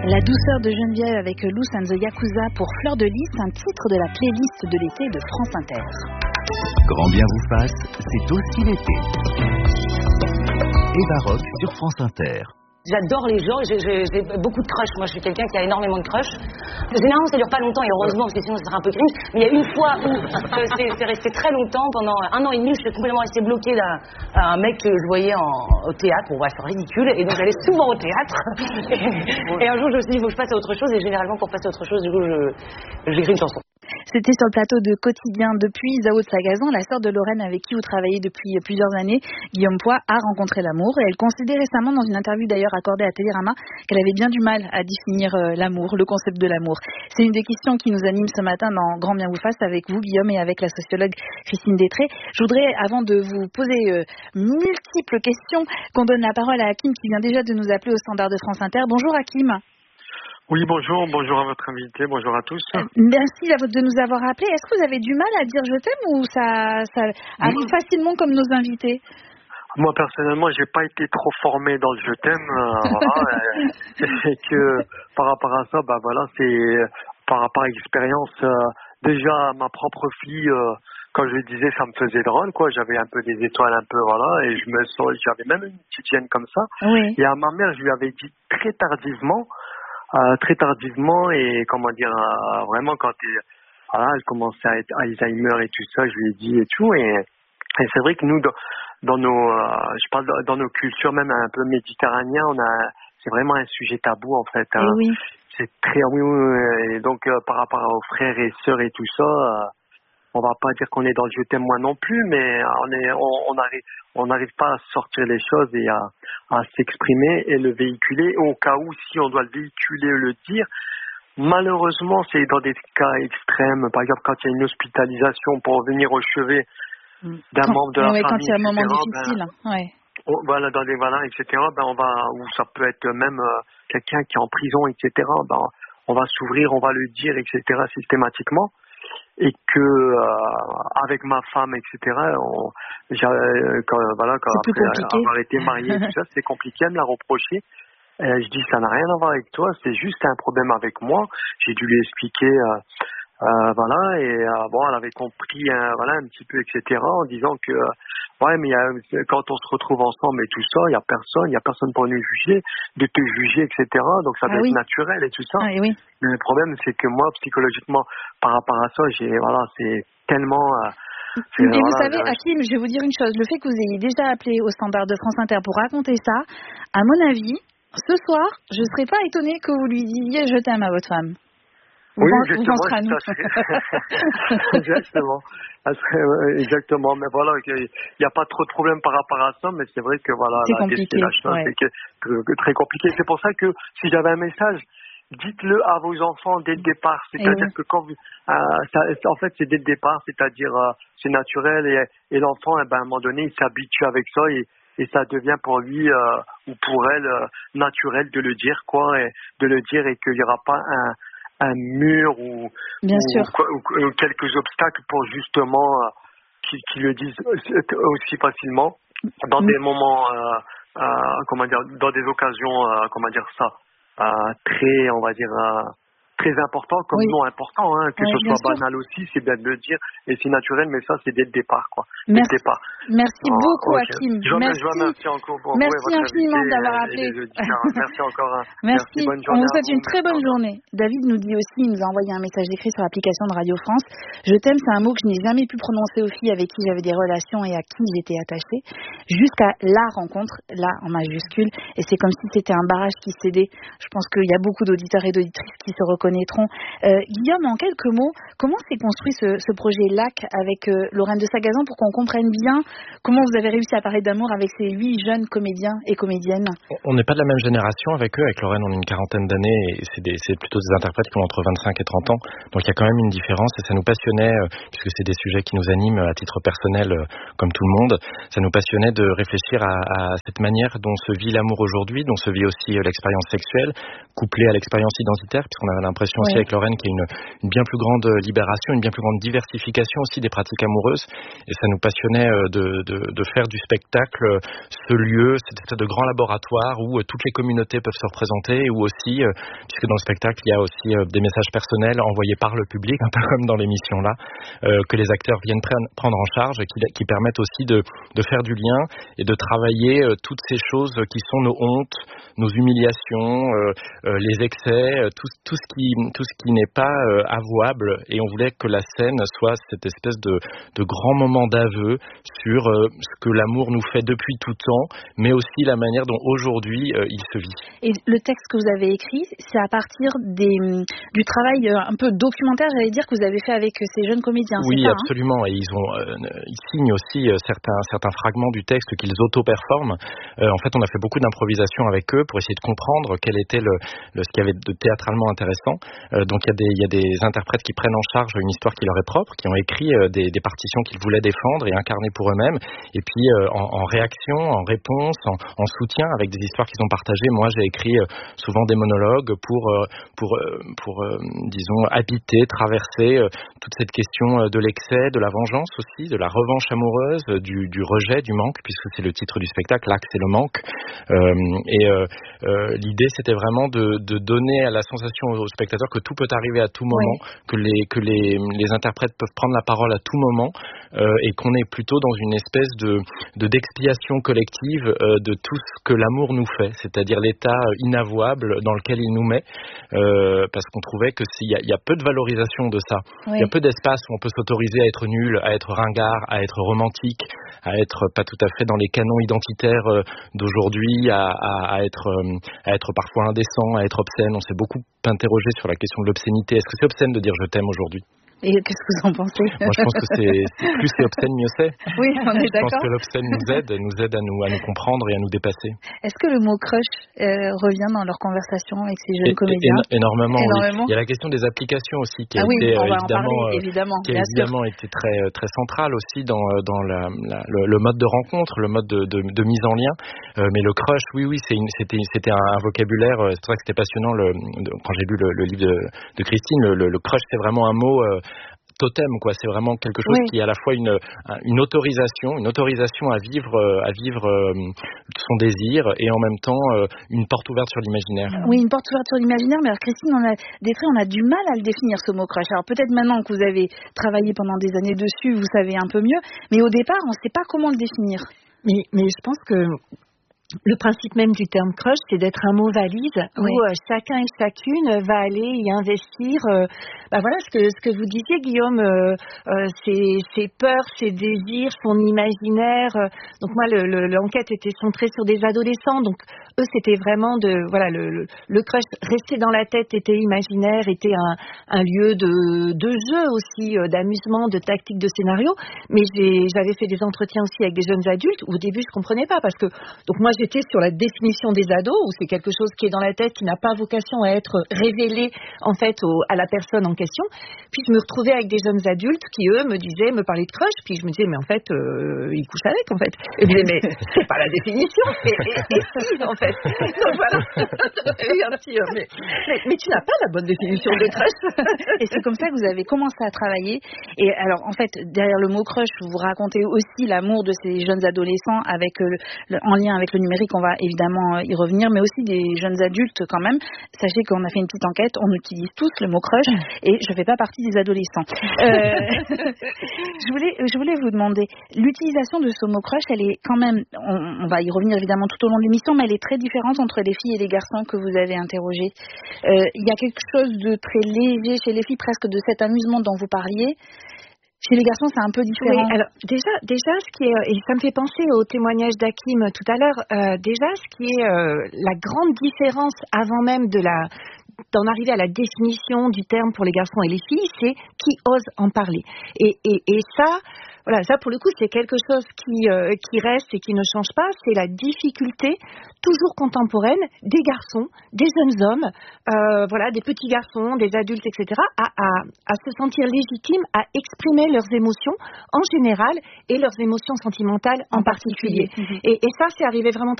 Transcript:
La douceur de Geneviève avec Loose and the Yakuza pour Fleur de Lys, un titre de la playlist de l'été de France Inter. Grand bien vous fasse, c'est aussi l'été. Et Baroque sur France Inter. J'adore les gens, j'ai beaucoup de crush. Moi, je suis quelqu'un qui a énormément de crush. Généralement, ça dure pas longtemps, et heureusement, parce que sinon, ça serait un peu cringe. Mais il y a une fois où c'est resté très longtemps, pendant 1 an et demi, je suis complètement restée bloquée à un mec que je voyais au théâtre. Bon, ouais, c'est ridicule. Et donc, j'allais souvent au théâtre. Et un jour, je me suis dit, il faut que je passe à autre chose. Et généralement, pour passer à autre chose, du coup, j'écris une chanson. C'était sur le plateau de Quotidien. Depuis Zao de Sagazan, la sœur de Lorraine avec qui vous travaillez depuis plusieurs années, Guillaume Poix, a rencontré l'amour. Et elle considérait récemment, dans une interview d'ailleurs accordée à Télérama, qu'elle avait bien du mal à définir l'amour, le concept de l'amour. C'est une des questions qui nous anime ce matin dans Grand bien vous fasse avec vous, Guillaume, et avec la sociologue Christine Détré. Je voudrais, avant de vous poser multiples questions, qu'on donne la parole à Hakim qui vient déjà de nous appeler au standard de France Inter. Bonjour Hakim. Oui, bonjour à votre invité, bonjour à tous. Merci de nous avoir appelés. Est-ce que vous avez du mal à dire je t'aime ou ça arrive facilement comme nos invités? Moi, personnellement, j'ai pas été trop formé dans le je t'aime, et que par rapport à ça, c'est par rapport à l'expérience, déjà ma propre fille, quand je lui disais, ça me faisait drôle, quoi. J'avais un peu des étoiles, et j'avais même une petite gêne comme ça. Oui. Et à ma mère, je lui avais dit très tardivement, et comment dire, vraiment quand elle commençait à être Alzheimer et tout ça, je lui ai dit et tout, et c'est vrai que nous dans nos je parle dans nos cultures même un peu méditerranéennes, c'est vraiment un sujet tabou en fait, hein. Oui. C'est très oui, et donc par rapport aux frères et sœurs et tout ça, on va pas dire qu'on est dans le je t'aime moi non plus, mais on n'arrive pas à sortir les choses et à s'exprimer et le véhiculer. Au cas où, si on doit le véhiculer, le dire, malheureusement, c'est dans des cas extrêmes. Par exemple, quand il y a une hospitalisation pour venir au chevet d'un membre de la famille, quand il y a un moment etc., difficile, voilà, etc., ou ça peut être même quelqu'un qui est en prison, etc., on va s'ouvrir, on va le dire, etc., systématiquement. Et que avec ma femme, etc., quand après avoir été marié, tout ça, c'est compliqué à me la reprocher. Je dis ça n'a rien à voir avec toi, c'est juste un problème avec moi. J'ai dû lui expliquer, elle avait compris, un petit peu, etc., en disant que mais quand on se retrouve ensemble et tout ça, il y a personne pour nous juger, de te juger, etc. Donc ça doit être naturel et tout ça. Oui. Mais le problème, c'est que moi, psychologiquement, par rapport à ça, c'est tellement. Et vous savez, Hakim, je vais vous dire une chose. Le fait que vous ayez déjà appelé au standard de France Inter pour raconter ça, à mon avis, ce soir, je ne serais pas étonnée que vous lui disiez je t'aime à votre femme. Oui, exactement. Exactement. Mais voilà, il n'y a pas trop de problème par rapport à ça, mais c'est vrai que c'est compliqué. C'est très compliqué. C'est pour ça que si j'avais un message, dites-le à vos enfants dès le départ. C'est-à-dire que quand en fait, c'est dès le départ, c'est-à-dire c'est naturel et l'enfant, à un moment donné, il s'habitue avec ça et ça devient pour lui ou pour elle naturel de le dire, et qu'il n'y aura pas un mur ou quelques obstacles pour justement qu'ils le disent aussi facilement dans des moments dans des occasions très, on va dire, très important comme non important, que ce soit banal aussi, c'est bien de le dire et c'est naturel, mais ça c'est dès le départ, Merci beaucoup, Hakim. Je vous remercie encore pour merci infiniment d'avoir appelé. Merci encore. Merci. Bonne journée. On vous souhaite une très bonne journée. David nous dit aussi, il nous a envoyé un message écrit sur l'application de Radio France. Je t'aime, c'est un mot que je n'ai jamais pu prononcer aux filles avec qui j'avais des relations et à qui j'étais attachée, jusqu'à la rencontre, là en majuscule, et c'est comme si c'était un barrage qui cédait. Je pense qu'il y a beaucoup d'auditeurs et d'auditrices qui se reconnaîtront. Guillaume, en quelques mots, comment s'est construit ce projet LAC avec Lorraine de Sagazan pour qu'on comprenne bien comment vous avez réussi à parler d'amour avec ces 8 jeunes comédiens et comédiennes? On n'est pas de la même génération avec eux. Avec Lorraine, on a une quarantaine d'années et c'est plutôt des interprètes qui ont entre 25 et 30 ans. Donc il y a quand même une différence et ça nous passionnait, puisque c'est des sujets qui nous animent à titre personnel comme tout le monde, ça nous passionnait de réfléchir à cette manière dont se vit l'amour aujourd'hui, dont se vit aussi l'expérience sexuelle, couplée à l'expérience identitaire, puisqu'on avait l'impression l'impression aussi avec Lorraine qu'il y a une bien plus grande libération, une bien plus grande diversification aussi des pratiques amoureuses. Et ça nous passionnait de faire du spectacle ce lieu, cette espèce de grand laboratoire où toutes les communautés peuvent se représenter, et où aussi, puisque dans le spectacle il y a aussi des messages personnels envoyés par le public, un peu comme dans l'émission là, que les acteurs viennent prendre en charge, qui permettent aussi de faire du lien et de travailler toutes ces choses qui sont nos hontes, nos humiliations, les excès, tout ce qui n'est pas avouable. Et on voulait que la scène soit cette espèce de grand moment d'aveu sur ce que l'amour nous fait depuis tout temps, mais aussi la manière dont aujourd'hui il se vit. Et le texte que vous avez écrit, c'est à partir du travail un peu documentaire, j'allais dire, que vous avez fait avec ces jeunes comédiens. Oui, c'est ça, absolument. Et ils signent aussi certains fragments du texte qu'ils auto-performent. En fait, on a fait beaucoup d'improvisation avec eux pour essayer de comprendre quel était ce qu'il y avait de théâtralement intéressant. Donc il y a des interprètes qui prennent en charge une histoire qui leur est propre, qui ont écrit des partitions qu'ils voulaient défendre et incarner pour eux-mêmes. Et puis en réaction, en réponse, en soutien avec des histoires qu'ils ont partagées. Moi, j'ai écrit souvent des monologues pour disons, habiter, traverser toute cette question de l'excès, de la vengeance aussi, de la revanche amoureuse, du rejet, du manque, puisque c'est le titre du spectacle, l'acte c'est le manque. L'idée, c'était vraiment de donner à la sensation aux spectateurs que tout peut arriver à tout moment, que les interprètes peuvent prendre la parole à tout moment, et qu'on est plutôt dans une espèce d'expiation collective de tout ce que l'amour nous fait, c'est-à-dire l'état inavouable dans lequel il nous met, parce qu'on trouvait que il y a peu de valorisation de ça. Il y a peu d'espace où on peut s'autoriser à être nul, à être ringard, à être romantique, à être pas tout à fait dans les canons identitaires d'aujourd'hui, à être parfois indécent, à être obscène. On s'est beaucoup interrogé sur la question de l'obscénité. Est-ce que c'est obscène de dire je t'aime aujourd'hui ? Et qu'est-ce que vous en pensez ? Moi, je pense que plus c'est obscène, mieux c'est. Oui, on est d'accord. Je pense que l'obscène nous aide à nous comprendre et à nous dépasser. Est-ce que le mot crush revient dans leur conversation avec ces jeunes comédiens ? Énormément. Oui. Il y a la question des applications aussi qui a été évidemment, qui a évidemment été très très centrale aussi dans le mode de rencontre, le mode de mise en lien. Mais le crush, oui, c'était un vocabulaire. C'est vrai que c'était passionnant quand j'ai lu le livre de Christine. Le crush, c'est vraiment un mot totem, quoi. C'est vraiment quelque chose qui est à la fois une autorisation à vivre son désir, et en même temps une porte ouverte sur l'imaginaire. Oui, une porte ouverte sur l'imaginaire. Mais alors, Christine, on a du mal à le définir, ce mot crush. Alors peut-être maintenant que vous avez travaillé pendant des années dessus, vous savez un peu mieux. Mais au départ, on ne sait pas comment le définir. Mais je pense que le principe même du terme crush, c'est d'être un mot valide où chacun et chacune va aller y investir. Voilà ce que vous disiez, Guillaume, ses peurs, ses désirs, son imaginaire. Donc moi, l'enquête était centrée sur des adolescents. Donc eux, c'était vraiment le crush resté dans la tête, était imaginaire, était un lieu de jeu aussi, d'amusement, de tactique, de scénario. Mais j'avais fait des entretiens aussi avec des jeunes adultes où au début je comprenais pas, parce que donc moi j'étais sur la définition des ados, où c'est quelque chose qui est dans la tête, qui n'a pas vocation à être révélé en fait à la personne en question. Puis je me retrouvais avec des jeunes adultes qui eux me parlaient de crush, puis je me disais mais en fait ils couchent avec en fait. Et je me disais mais c'est pas la définition, et si en fait. Donc voilà. mais tu n'as pas la bonne définition de crush. Et c'est comme ça que vous avez commencé à travailler. Et alors en fait derrière le mot crush, vous racontez aussi l'amour de ces jeunes adolescents avec en lien avec le numérique. On va évidemment y revenir, mais aussi des jeunes adultes quand même. Sachez qu'on a fait une petite enquête, on utilise tous le mot crush, et je fais pas partie des adolescents. Je voulais vous demander, l'utilisation de ce mot crush, elle est quand même, on va y revenir évidemment tout au long de l'émission, mais elle est très différente entre les filles et les garçons que vous avez interrogés. Il y a quelque chose de très léger chez les filles, presque de cet amusement dont vous parliez. Chez les garçons, c'est un peu différent. Oui, alors déjà, ce qui est, et ça me fait penser au témoignage d'Hakim tout à l'heure, déjà ce qui est la grande différence avant même d'en arriver à la définition du terme pour les garçons et les filles, c'est qui ose en parler. Et ça, voilà, ça pour le coup, c'est quelque chose qui reste et qui ne change pas, c'est la difficulté toujours contemporaine des garçons, des jeunes hommes, des petits garçons, des adultes, etc., à se sentir légitimes à exprimer leurs émotions en général et leurs émotions sentimentales en particulier. Et ça, c'est arrivé vraiment